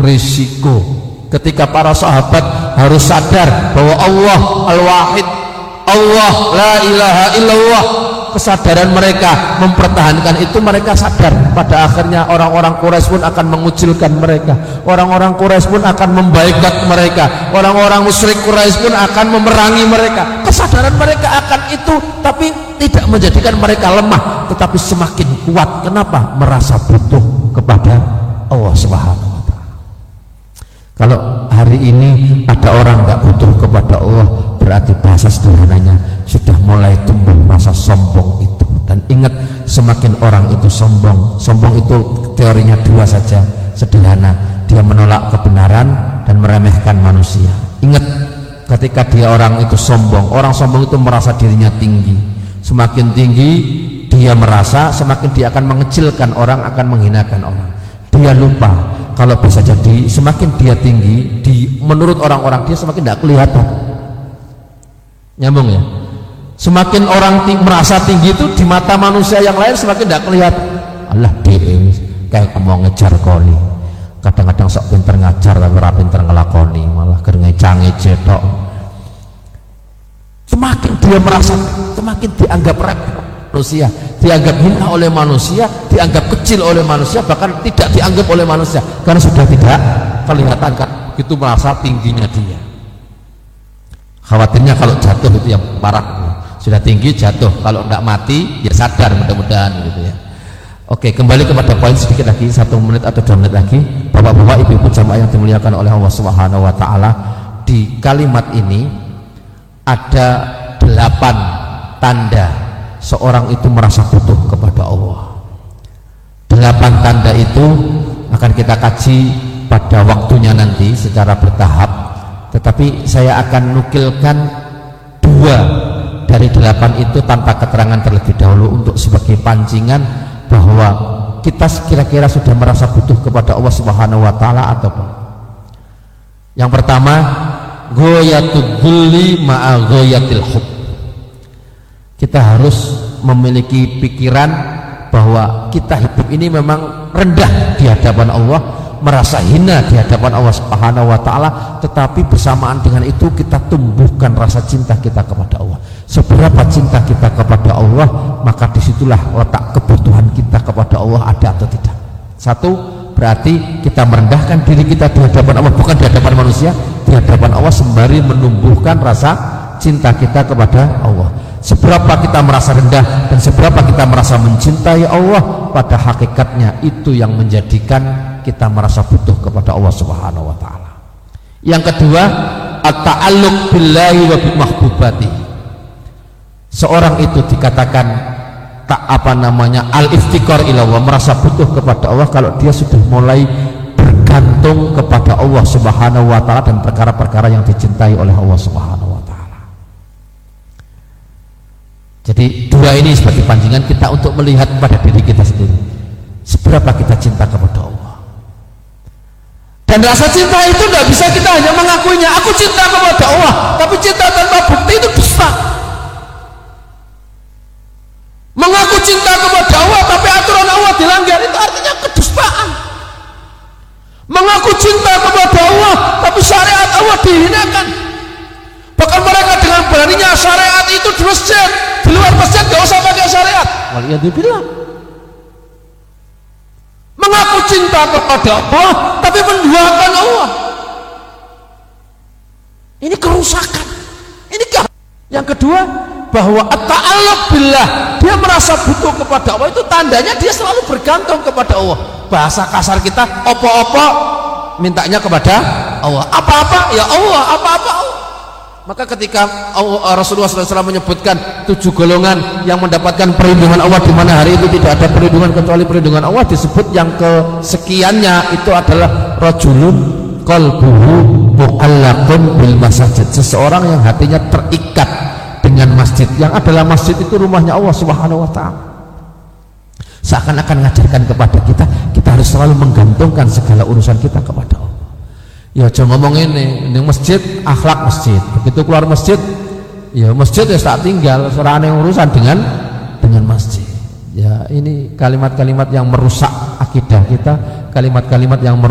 risiko ketika para sahabat harus sadar bahwa Allah Al-Wahid, Allah la ilaha illallah. Kesadaran mereka mempertahankan itu, mereka sadar. Pada akhirnya orang-orang Quraisy pun akan mengucilkan mereka, orang-orang Quraisy pun akan membaikat mereka, orang-orang musyrik Quraisy pun akan memerangi mereka. Kesadaran mereka akan itu, tapi tidak menjadikan mereka lemah, tetapi semakin kuat. Kenapa? Merasa butuh kepada Allah Subhanahu wa Ta'ala. Kalau hari ini ada orang nggak butuh kepada Allah, berarti bahasa sederhananya sudah mulai tumbuh rasa sombong itu. Dan ingat, semakin orang itu sombong itu teorinya dua saja, sederhana: dia menolak kebenaran dan meremehkan manusia. Ingat, ketika dia orang itu sombong, orang sombong itu merasa dirinya tinggi. Semakin tinggi dia merasa, semakin dia akan mengecilkan orang, akan menghinakan orang. Dia lupa kalau bisa jadi semakin dia tinggi, menurut orang-orang dia semakin tidak kelihatan. Nyambung ya? Semakin orang merasa tinggi itu di mata manusia yang lain semakin tidak kelihatan. Allah dia kayak mau ngejar koni. Kadang-kadang sok pinter ngajar tapi ora pinter ngelakoni, malah ngecang cetok. Semakin dia merasa, semakin dianggap remeh manusia, dianggap hina oleh manusia, dianggap kecil oleh manusia, bahkan tidak dianggap oleh manusia karena sudah tidak kelihatan kan. Itu merasa tingginya dia. Khawatirnya kalau jatuh itu yang parah. Sudah tinggi jatuh, kalau tidak mati ya sadar mudah-mudahan gitu ya. Oke, kembali kepada poin sedikit lagi, 1 menit atau 2 menit lagi. Bapak-bapak, ibu-ibu jamaah yang dimuliakan oleh Allah Subhanahu wa Ta'ala, di kalimat ini ada 8 tanda seorang itu merasa butuh kepada Allah. 8 tanda itu akan kita kaji pada waktunya nanti secara bertahap, tetapi saya akan nukilkan 2 dari 8 itu tanpa keterangan terlebih dahulu untuk sebagai pancingan bahwa kita kira-kira sudah merasa butuh kepada Allah Subhanahu wa Ta'ala atau apa. Yang pertama, ghayatul dzulli ma'a ghayatil hub. Kita harus memiliki pikiran bahwa kita hidup ini memang rendah di hadapan Allah, merasa hina di hadapan Allah Subhanahu wa Ta'ala, tetapi bersamaan dengan itu kita tumbuhkan rasa cinta kita kepada Allah. Seberapa cinta kita kepada Allah, maka disitulah letak kebutuhan kita kepada Allah ada atau tidak. 1, berarti kita merendahkan diri kita di hadapan Allah, bukan di hadapan manusia, di hadapan Allah, sembari menumbuhkan rasa cinta kita kepada Allah. Seberapa kita merasa rendah dan seberapa kita merasa mencintai Allah, pada hakikatnya itu yang menjadikan kita merasa butuh kepada Allah Subhanahu wa Ta'ala. Yang kedua, at-ta'alluq billahi wa bi mahbubati. Seorang itu dikatakan al-iftikar ila Allah, merasa butuh kepada Allah kalau dia sudah mulai bergantung kepada Allah Subhanahu wa Ta'ala dan perkara-perkara yang dicintai oleh Allah Subhanahu wa Ta'ala. Jadi 2 ini sebagai pancingan kita untuk melihat pada diri kita sendiri, seberapa kita cinta kepada Allah. Dan rasa cinta itu tidak bisa kita hanya mengakuinya, aku cinta kepada Allah, tapi cinta tanpa bukti itu dusta. Mengaku cinta kepada Allah tapi aturan Allah dilanggar, itu artinya kedustaan. Mengaku cinta kepada Allah tapi syariat Allah dihinakan. Bahkan mereka dengan beraninya syariat itu di masjid, di luar masjid gak usah pakai syariat. Waliyadzubillah. Mengaku cinta kepada Allah tapi menduakan Allah. Ini kerusakan. Ini yang kedua, bahwa at-ta'alluq billah, dia merasa butuh kepada Allah, itu tandanya dia selalu bergantung kepada Allah. Bahasa kasar kita, opo-opo mintanya kepada Allah, apa-apa ya Allah, apa-apa Allah. Maka ketika Rasulullah SAW menyebutkan 7 golongan yang mendapatkan perlindungan Allah, di mana hari itu tidak ada perlindungan kecuali perlindungan Allah, disebut yang kesekiannya itu adalah rajulun qalbuhu mu'allaqun bil masajid, seseorang yang hatinya terikat dengan masjid, yang adalah masjid itu rumahnya Allah Subhanahu wa Ta'ala. Seakan-akan mengajarkan kepada kita, kita harus selalu menggantungkan segala urusan kita kepada Allah. Ya jangan ngomong ini masjid, akhlak masjid, begitu keluar masjid, ya masjid ya tak tinggal, seorang yang urusan dengan masjid. Ya ini kalimat-kalimat yang merusak akidah kita, kalimat-kalimat yang